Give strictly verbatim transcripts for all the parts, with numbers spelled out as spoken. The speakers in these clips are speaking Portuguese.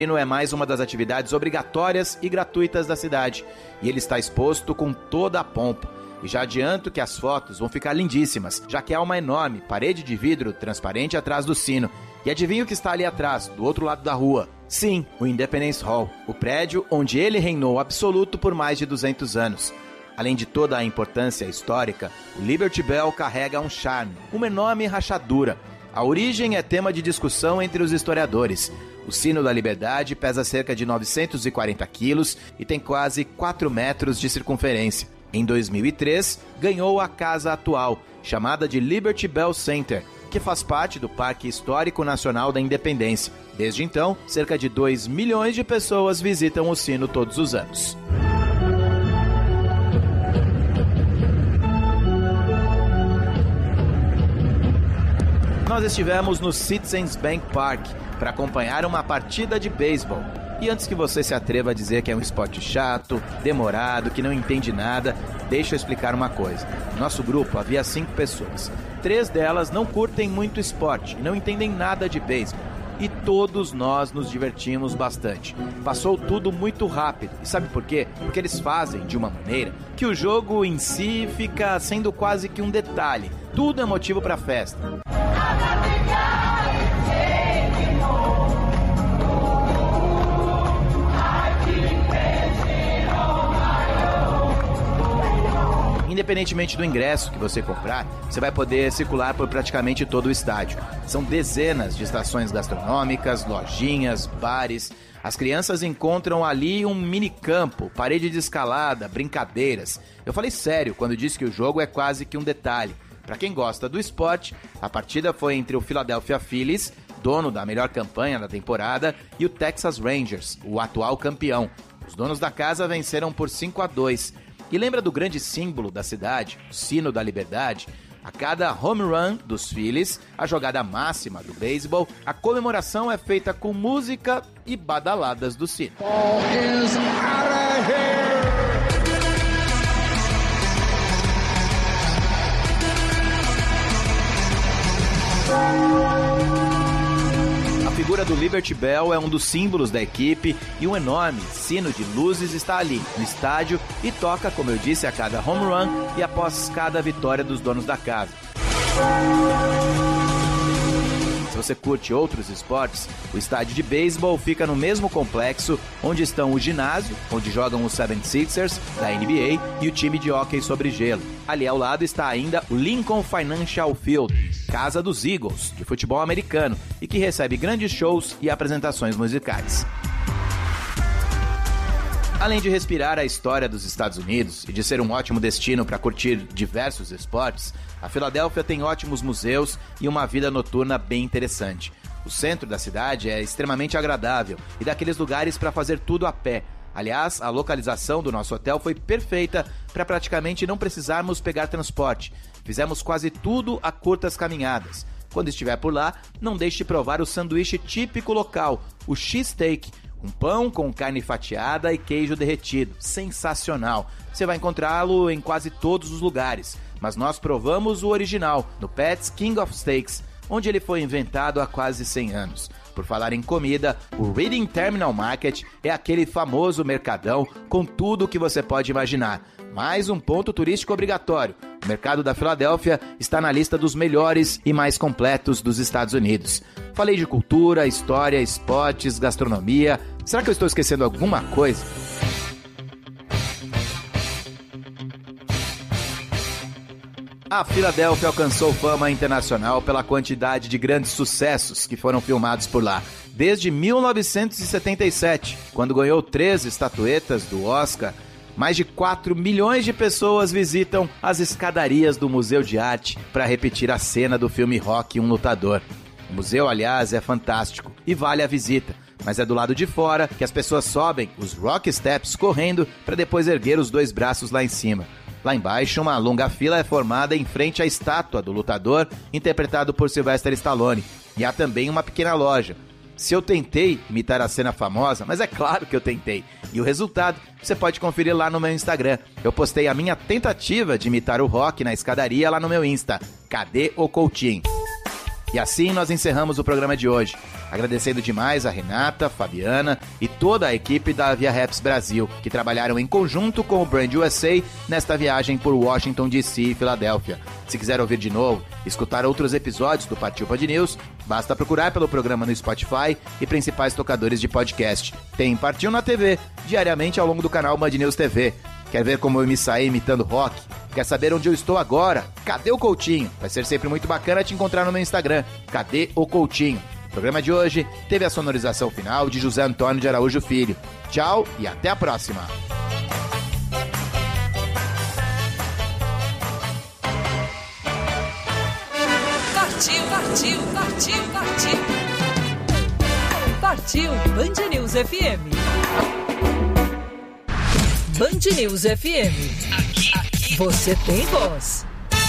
sino é mais uma das atividades obrigatórias e gratuitas da cidade, e ele está exposto com toda a pompa. E já adianto que as fotos vão ficar lindíssimas, já que há uma enorme parede de vidro transparente atrás do sino. E adivinha o que está ali atrás, do outro lado da rua? Sim, o Independence Hall, o prédio onde ele reinou absoluto por mais de duzentos anos. Além de toda a importância histórica, o Liberty Bell carrega um charme, uma enorme rachadura. A origem é tema de discussão entre os historiadores. O sino da Liberdade pesa cerca de novecentos e quarenta quilos e tem quase quatro metros de circunferência. Em dois mil e três, ganhou a casa atual, chamada de Liberty Bell Center, que faz parte do Parque Histórico Nacional da Independência. Desde então, cerca de dois milhões de pessoas visitam o sino todos os anos. Nós estivemos no Citizens Bank Park para acompanhar uma partida de beisebol. E antes que você se atreva a dizer que é um esporte chato, demorado, que não entende nada, deixa eu explicar uma coisa. No nosso grupo havia cinco pessoas. Três delas não curtem muito esporte e não entendem nada de beisebol. E todos nós nos divertimos bastante. Passou tudo muito rápido. E sabe por quê? Porque eles fazem de uma maneira que o jogo em si fica sendo quase que um detalhe. Tudo é motivo para festa. Independentemente do ingresso que você comprar, você vai poder circular por praticamente todo o estádio. São dezenas de estações gastronômicas, lojinhas, bares. As crianças encontram ali um mini campo, parede de escalada, brincadeiras. Eu falei sério quando disse que o jogo é quase que um detalhe. Para quem gosta do esporte, a partida foi entre o Philadelphia Phillies, dono da melhor campanha da temporada, e o Texas Rangers, o atual campeão. Os donos da casa venceram por cinco a dois. E lembra do grande símbolo da cidade, o sino da Liberdade? A cada home run dos Phillies, a jogada máxima do beisebol, a comemoração é feita com música e badaladas do sino. Ball is out of here. A figura do Liberty Bell é um dos símbolos da equipe e um enorme sino de luzes está ali no estádio e toca, como eu disse, a cada home run e após cada vitória dos donos da casa. Se você curte outros esportes, o estádio de beisebol fica no mesmo complexo onde estão o ginásio, onde jogam os seventy-sixers da N B A e o time de hóquei sobre gelo. Ali ao lado está ainda o Lincoln Financial Field, casa dos Eagles, de futebol americano, e que recebe grandes shows e apresentações musicais. Além de respirar a história dos Estados Unidos e de ser um ótimo destino para curtir diversos esportes, a Filadélfia tem ótimos museus e uma vida noturna bem interessante. O centro da cidade é extremamente agradável e daqueles lugares para fazer tudo a pé. Aliás, a localização do nosso hotel foi perfeita para praticamente não precisarmos pegar transporte. Fizemos quase tudo a curtas caminhadas. Quando estiver por lá, não deixe de provar o sanduíche típico local, o cheesesteak, um pão com carne fatiada e queijo derretido. Sensacional! Você vai encontrá-lo em quase todos os lugares, mas nós provamos o original, no Pat's King of Steaks, onde ele foi inventado há quase cem anos. Por falar em comida, o Reading Terminal Market é aquele famoso mercadão com tudo o que você pode imaginar. Mais um ponto turístico obrigatório. O mercado da Filadélfia está na lista dos melhores e mais completos dos Estados Unidos. Falei de cultura, história, esportes, gastronomia. Será que eu estou esquecendo alguma coisa? A Filadélfia alcançou fama internacional pela quantidade de grandes sucessos que foram filmados por lá. Desde mil novecentos e setenta e sete, quando ganhou três estatuetas do Oscar, mais de quatro milhões de pessoas visitam as escadarias do Museu de Arte para repetir a cena do filme Rocky, um Lutador. O museu, aliás, é fantástico e vale a visita, mas é do lado de fora que as pessoas sobem os Rock Steps correndo para depois erguer os dois braços lá em cima. Lá embaixo, uma longa fila é formada em frente à estátua do lutador, interpretado por Sylvester Stallone. E há também uma pequena loja. Se eu tentei imitar a cena famosa, mas é claro que eu tentei. E o resultado você pode conferir lá no meu Instagram. Eu postei a minha tentativa de imitar o Rock na escadaria lá no meu Insta. Cadê o Coutinho? E assim nós encerramos o programa de hoje. Agradecendo demais a Renata, Fabiana e toda a equipe da Via Raps Brasil, que trabalharam em conjunto com o Brand U S A nesta viagem por Washington D C e Filadélfia. Se quiser ouvir de novo, escutar outros episódios do Partiu Pod News, basta procurar pelo programa no Spotify e principais tocadores de podcast. Tem Partiu na T V, diariamente ao longo do canal Band News T V. Quer ver como eu me saí imitando rock? Quer saber onde eu estou agora? Cadê o Coutinho? Vai ser sempre muito bacana te encontrar no meu Instagram. Cadê o Coutinho? O programa de hoje teve a sonorização final de José Antônio de Araújo Filho. Tchau e até a próxima! Partiu, partiu, partiu, partiu. Partiu Band News F M. Band News F M. Aqui, aqui você tem voz.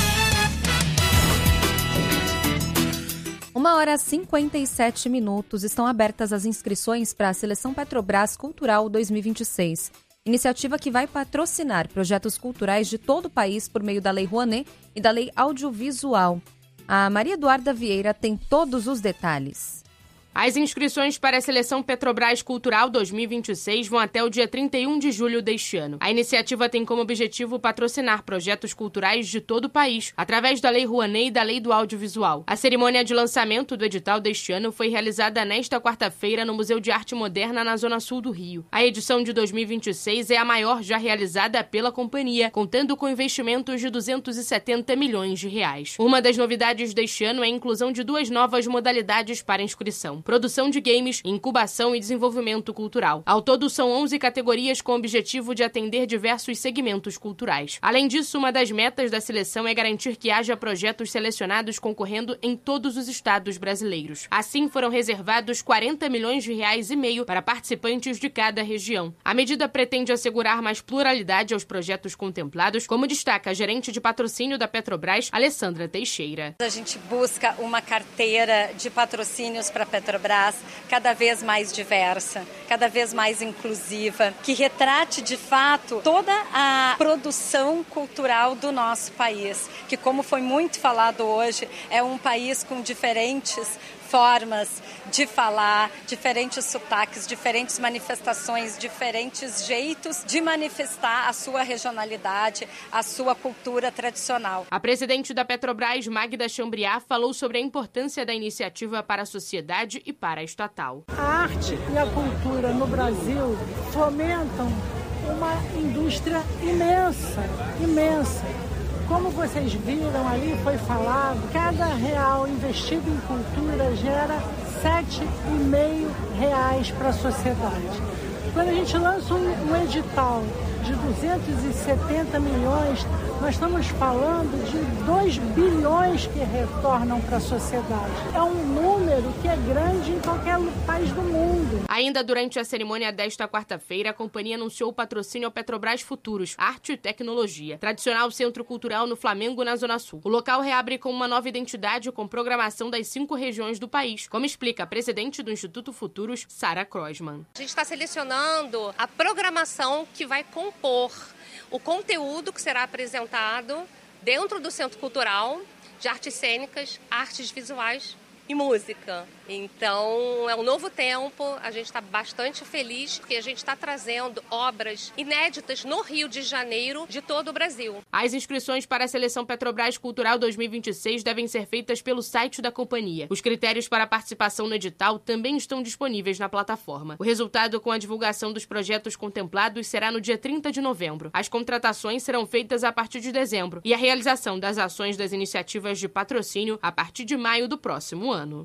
Uma hora e cinquenta e sete minutos. Estão abertas as inscrições para a Seleção Petrobras Cultural dois mil e vinte e seis. Iniciativa que vai patrocinar projetos culturais de todo o país por meio da Lei Rouanet e da Lei Audiovisual. A Maria Eduarda Vieira tem todos os detalhes. As inscrições para a Seleção Petrobras Cultural dois mil e vinte e seis vão até o dia trinta e um de julho deste ano. A iniciativa tem como objetivo patrocinar projetos culturais de todo o país, através da Lei Rouanet e da Lei do Audiovisual. A cerimônia de lançamento do edital deste ano foi realizada nesta quarta-feira no Museu de Arte Moderna, na Zona Sul do Rio. A edição de dois mil e vinte e seis é a maior já realizada pela companhia, contando com investimentos de duzentos e setenta milhões de reais. Uma das novidades deste ano é a inclusão de duas novas modalidades para inscrição: produção de games, incubação e desenvolvimento cultural. Ao todo, são onze categorias com o objetivo de atender diversos segmentos culturais. Além disso, uma das metas da seleção é garantir que haja projetos selecionados concorrendo em todos os estados brasileiros. Assim, foram reservados quarenta milhões de reais e meio para participantes de cada região. A medida pretende assegurar mais pluralidade aos projetos contemplados, como destaca a gerente de patrocínio da Petrobras, Alessandra Teixeira. A gente busca uma carteira de patrocínios para a Petrobras cada vez mais diversa, cada vez mais inclusiva, que retrate de fato toda a produção cultural do nosso país, que, como foi muito falado hoje, é um país com diferentes formas de falar, diferentes sotaques, diferentes manifestações, diferentes jeitos de manifestar a sua regionalidade, a sua cultura tradicional. A presidente da Petrobras, Magda Chambriard, falou sobre a importância da iniciativa para a sociedade e para a estatal. A arte e a cultura no Brasil fomentam uma indústria imensa, imensa. Como vocês viram ali, foi falado, cada real investido em cultura gera sete vírgula cinco reais para a sociedade. Quando a gente lança um, um edital de duzentos e setenta milhões, nós estamos falando de dois bilhões que retornam para a sociedade. É um número que é grande em qualquer país do mundo. Ainda durante a cerimônia desta quarta-feira, a companhia anunciou o patrocínio ao Petrobras Futuros, Arte e Tecnologia, tradicional centro cultural no Flamengo, na Zona Sul. O local reabre com uma nova identidade com programação das cinco regiões do país, como explica a presidente do Instituto Futuros, Sara Croisman. A gente está selecionando a programação que vai compor o conteúdo que será apresentado dentro do Centro Cultural de Artes Cênicas, Artes Visuais e Música. Então, é um novo tempo, a gente está bastante feliz porque a gente está trazendo obras inéditas no Rio de Janeiro, de todo o Brasil. As inscrições para a Seleção Petrobras Cultural dois mil e vinte e seis devem ser feitas pelo site da companhia. Os critérios para a participação no edital também estão disponíveis na plataforma. O resultado com a divulgação dos projetos contemplados será no dia trinta de novembro. As contratações serão feitas a partir de dezembro e a realização das ações das iniciativas de patrocínio a partir de maio do próximo ano.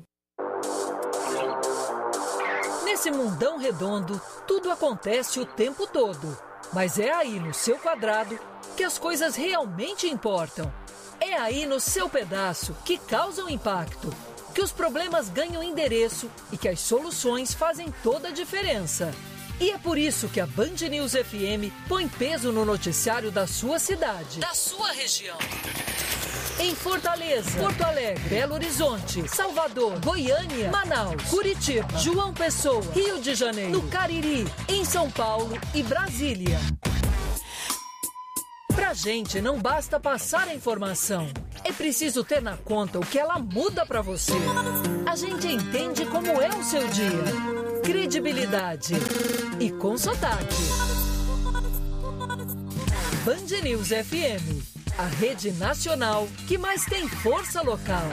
Nesse mundão redondo, tudo acontece o tempo todo. Mas é aí no seu quadrado que as coisas realmente importam. É aí no seu pedaço que causam impacto, que os problemas ganham endereço e que as soluções fazem toda a diferença. E é por isso que a Band News F M põe peso no noticiário da sua cidade, da sua região. Em Fortaleza, Porto Alegre, Belo Horizonte, Salvador, Goiânia, Manaus, Curitiba, João Pessoa, Rio de Janeiro, no Cariri, em São Paulo e Brasília. Pra gente não basta passar a informação, é preciso ter na conta o que ela muda pra você. A gente entende como é o seu dia. Credibilidade e com sotaque. Band News F M, a rede nacional que mais tem força local.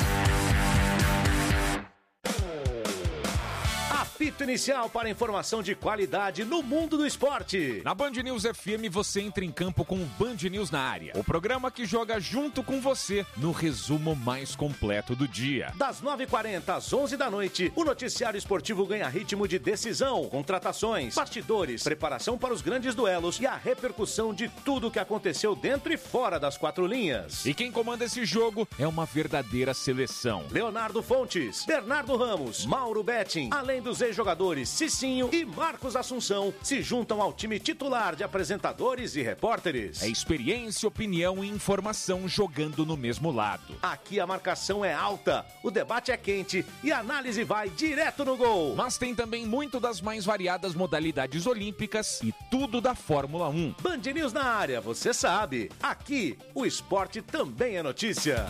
Apito inicial para informação de qualidade no mundo do esporte. Na Band News F M você entra em campo com o Band News na área. O programa que joga junto com você no resumo mais completo do dia. Das nove e quarenta às onze da noite, o noticiário esportivo ganha ritmo de decisão, contratações, bastidores, preparação para os grandes duelos e a repercussão de tudo o que aconteceu dentro e fora das quatro linhas. E quem comanda esse jogo é uma verdadeira seleção. Leonardo Fontes, Bernardo Ramos, Mauro Betting, além dos jogadores Cicinho e Marcos Assunção se juntam ao time titular de apresentadores e repórteres. É experiência, opinião e informação jogando no mesmo lado. Aqui a marcação é alta, o debate é quente e a análise vai direto no gol. Mas tem também muito das mais variadas modalidades olímpicas e tudo da Fórmula um. Band News na área, você sabe. Aqui o esporte também é notícia.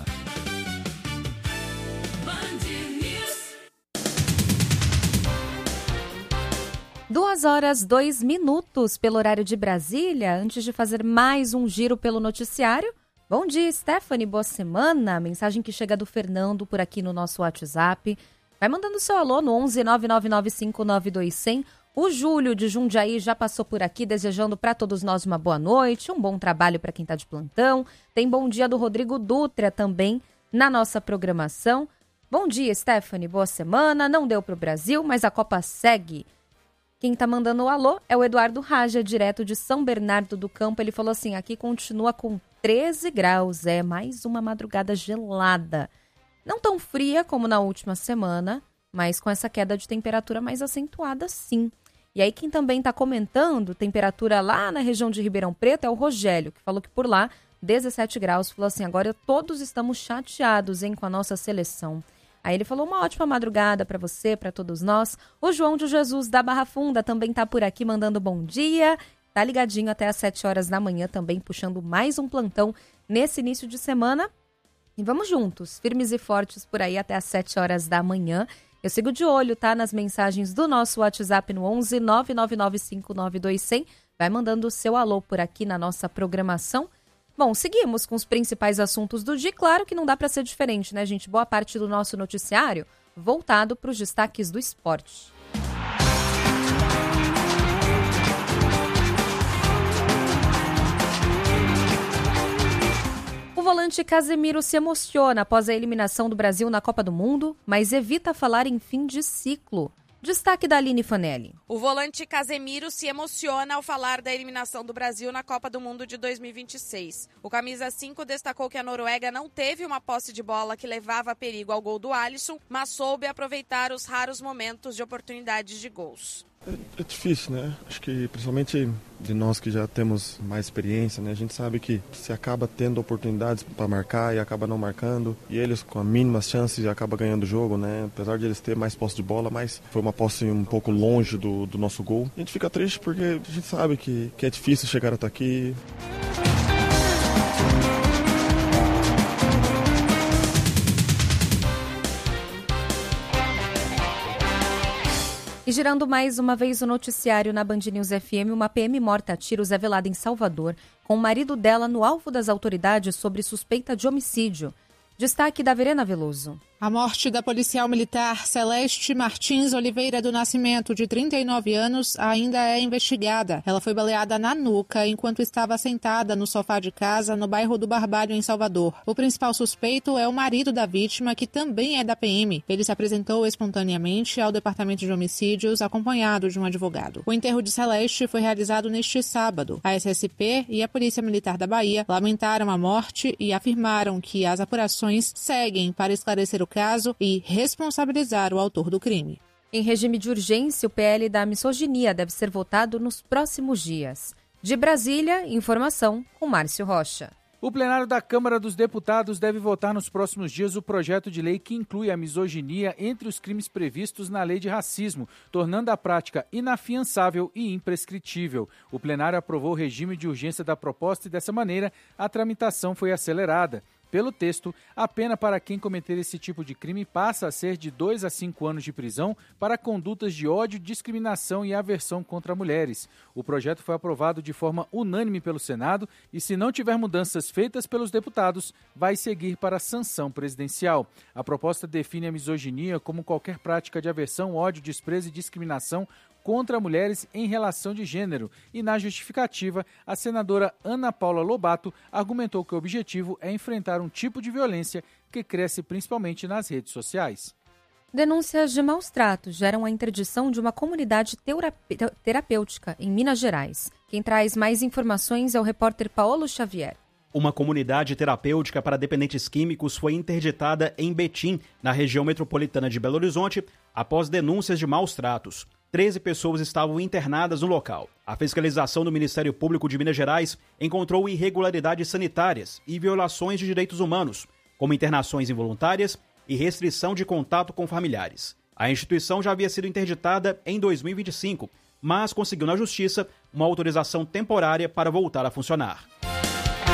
Duas horas, dois minutos pelo horário de Brasília. Antes de fazer mais um giro pelo noticiário. Bom dia, Stephanie, boa semana. Mensagem que chega do Fernando por aqui no nosso WhatsApp. Vai mandando seu alô no onze nove nove nove cinco nove dois zero zero. O Júlio de Jundiaí já passou por aqui desejando para todos nós uma boa noite, um bom trabalho para quem está de plantão. Tem bom dia do Rodrigo Dutra também na nossa programação. Bom dia, Stephanie, boa semana. Não deu para o Brasil, mas a Copa segue. Quem tá mandando o alô é o Eduardo Raja, direto de São Bernardo do Campo. Ele falou assim, aqui continua com treze graus, é mais uma madrugada gelada. Não tão fria como na última semana, mas com essa queda de temperatura mais acentuada, sim. E aí quem também tá comentando temperatura lá na região de Ribeirão Preto é o Rogério, que falou que por lá, dezessete graus, falou assim, agora todos estamos chateados, hein, com a nossa seleção. Aí ele falou uma ótima madrugada para você, para todos nós. O João de Jesus da Barra Funda também tá por aqui mandando bom dia. Tá ligadinho até às sete horas da manhã também, puxando mais um plantão nesse início de semana. E vamos juntos, firmes e fortes por aí até às sete horas da manhã. Eu sigo de olho, tá? Nas mensagens do nosso WhatsApp no onze nove nove nove cinco nove dois zero zero. Vai mandando o seu alô por aqui na nossa programação. Bom, seguimos com os principais assuntos do dia. Claro que não dá para ser diferente, né, gente? Boa parte do nosso noticiário voltado para os destaques do esporte. O volante Casemiro se emociona após a eliminação do Brasil na Copa do Mundo, mas evita falar em fim de ciclo. Destaque da Aline Fanelli. O volante Casemiro se emociona ao falar da eliminação do Brasil na Copa do Mundo de dois mil e vinte e seis. O camisa cinco destacou que a Noruega não teve uma posse de bola que levava a perigo ao gol do Alisson, mas soube aproveitar os raros momentos de oportunidades de gols. É, é difícil, né? Acho que principalmente de nós que já temos mais experiência, né? A gente sabe que se acaba tendo oportunidades para marcar e acaba não marcando. E eles com as mínimas chances acabam ganhando o jogo, né? Apesar de eles terem mais posse de bola, mas foi uma posse um pouco longe do, do nosso gol. A gente fica triste porque a gente sabe que, que é difícil chegar até aqui. E girando mais uma vez o noticiário na Band News F M, uma P M morta a tiros é velada em Salvador, com o marido dela no alvo das autoridades sobre suspeita de homicídio. Destaque da Verena Veloso. A morte da policial militar Celeste Martins Oliveira do Nascimento, de trinta e nove anos, ainda é investigada. Ela foi baleada na nuca enquanto estava sentada no sofá de casa no bairro do Barbalho, em Salvador. O principal suspeito é o marido da vítima, que também é da P M. Ele se apresentou espontaneamente ao Departamento de Homicídios, acompanhado de um advogado. O enterro de Celeste foi realizado neste sábado. A S S P e a Polícia Militar da Bahia lamentaram a morte e afirmaram que as apurações seguem para esclarecer o caso e responsabilizar o autor do crime. Em regime de urgência, o P L da misoginia deve ser votado nos próximos dias. De Brasília, informação com Márcio Rocha. O plenário da Câmara dos Deputados deve votar nos próximos dias o projeto de lei que inclui a misoginia entre os crimes previstos na lei de racismo, tornando a prática inafiançável e imprescritível. O plenário aprovou o regime de urgência da proposta e, dessa maneira, a tramitação foi acelerada. Pelo texto, a pena para quem cometer esse tipo de crime passa a ser de dois a cinco anos de prisão para condutas de ódio, discriminação e aversão contra mulheres. O projeto foi aprovado de forma unânime pelo Senado e, se não tiver mudanças feitas pelos deputados, vai seguir para a sanção presidencial. A proposta define a misoginia como qualquer prática de aversão, ódio, desprezo e discriminação contra mulheres em relação de gênero, e na justificativa, a senadora Ana Paula Lobato argumentou que o objetivo é enfrentar um tipo de violência que cresce principalmente nas redes sociais. Denúncias de maus tratos geram a interdição de uma comunidade terapêutica em Minas Gerais. Quem traz mais informações é o repórter Paulo Xavier. Uma comunidade terapêutica para dependentes químicos foi interditada em Betim, na região metropolitana de Belo Horizonte, após denúncias de maus tratos. treze pessoas estavam internadas no local. A fiscalização do Ministério Público de Minas Gerais encontrou irregularidades sanitárias e violações de direitos humanos, como internações involuntárias e restrição de contato com familiares. A instituição já havia sido interditada em dois mil e vinte e cinco, mas conseguiu na Justiça uma autorização temporária para voltar a funcionar.